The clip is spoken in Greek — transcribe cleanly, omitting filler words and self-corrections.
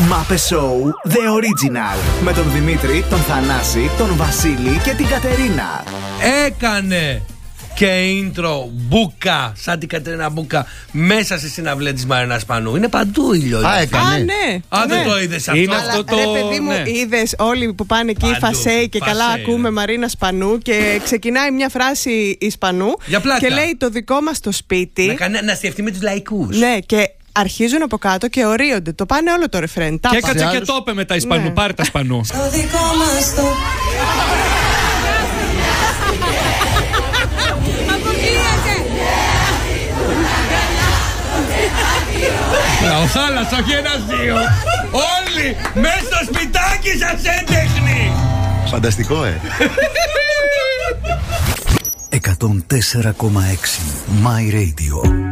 Μάπε Show The Original. Με τον Δημήτρη, τον Θανάση, τον Βασίλη και την Κατερίνα. Έκανε και intro μπουκα, σαν την Κατερίνα Μπουκα, μέσα στη συναυλία της Μαρίνας Πανού. Είναι παντού ήλιο. Έκανε. Ναι. Δεν το είδες αυτό. Είναι αυτό το... Ρε παιδί μου, είδες όλοι που πάνε εκεί φασέι και καλά ακούμε Μαρίνα Σπανού και ξεκινάει μια φράση Ισπανού και λέει το δικό μας το σπίτι. Να σκεφτεί με τους λαϊκούς. Ναι, και αρχίζουν από κάτω και ορίονται. Το πάνε όλο το ρεφρέν. Και έκατσε και το είπε με τα Ισπανού. Ναι. Πάρε τα Ισπανού. Το δικό μας το... Ο θάλασσα, όχι ένας δύο. Όλοι μέσα στο σπιτάκι σας έντεχνη. Φανταστικό, 104,6 My Radio.